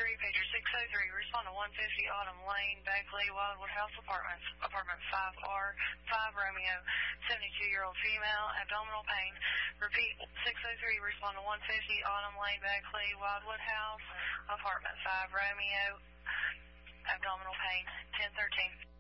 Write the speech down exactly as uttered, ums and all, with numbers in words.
three, pager six oh three, respond to one fifty Autumn Lane, Beckley, Wildwood House Apartments, apartment five R, five Romeo, seventy-two-year-old female, abdominal pain. Repeat, six oh three, respond to one fifty Autumn Lane, Beckley, Wildwood House, apartment five Romeo, abdominal pain, ten thirteen.